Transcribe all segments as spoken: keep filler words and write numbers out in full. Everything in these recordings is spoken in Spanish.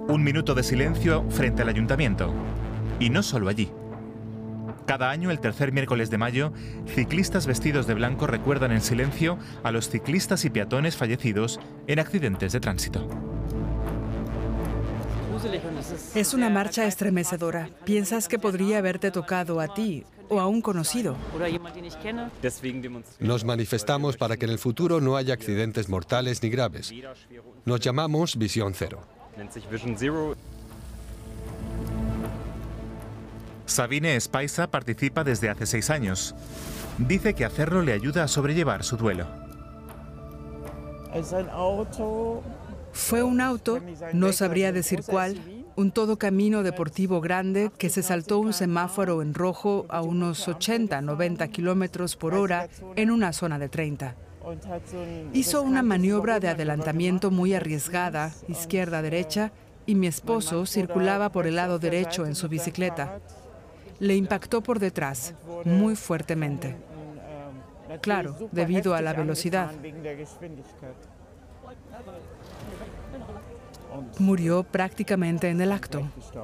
Un minuto de silencio frente al ayuntamiento. Y no solo allí. Cada año, el tercer miércoles de mayo, ciclistas vestidos de blanco recuerdan en silencio a los ciclistas y peatones fallecidos en accidentes de tránsito. Es una marcha estremecedora. Piensas que podría haberte tocado a ti o a un conocido. Nos manifestamos para que en el futuro no haya accidentes mortales ni graves. Nos llamamos Visión Cero. Sabine Espaisa participa desde hace seis años. Dice que hacerlo le ayuda a sobrellevar su duelo. Fue un auto, no sabría decir cuál, un todocamino deportivo grande que se saltó un semáforo en rojo a unos ochenta, noventa kilómetros por hora en una zona de treinta. Hizo una maniobra de adelantamiento muy arriesgada, izquierda-derecha, y mi esposo circulaba por el lado derecho en su bicicleta. Le impactó por detrás, muy fuertemente. Claro, debido a la velocidad. Murió prácticamente en el acto.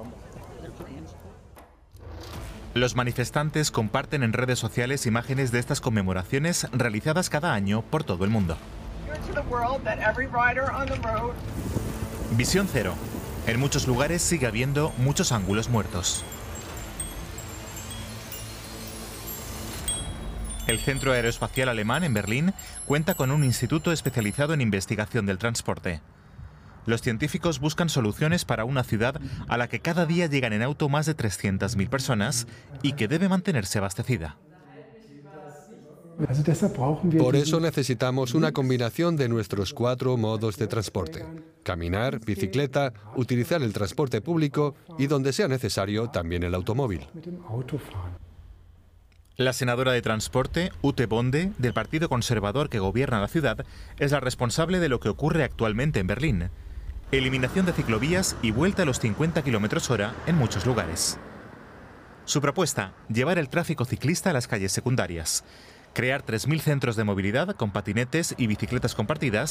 Los manifestantes comparten en redes sociales imágenes de estas conmemoraciones realizadas cada año por todo el mundo. Visión Cero. En muchos lugares sigue habiendo muchos ángulos muertos. El Centro Aeroespacial Alemán en Berlín cuenta con un instituto especializado en investigación del transporte. Los científicos buscan soluciones para una ciudad a la que cada día llegan en auto más de trescientas mil personas y que debe mantenerse abastecida. Por eso necesitamos una combinación de nuestros cuatro modos de transporte: caminar, bicicleta, utilizar el transporte público y, donde sea necesario, también el automóvil. La senadora de Transporte, Ute Bonde, del Partido Conservador que gobierna la ciudad, es la responsable de lo que ocurre actualmente en Berlín. Eliminación de ciclovías y vuelta a los cincuenta kilómetros hora en muchos lugares. Su propuesta: llevar el tráfico ciclista a las calles secundarias. Crear tres mil centros de movilidad con patinetes y bicicletas compartidas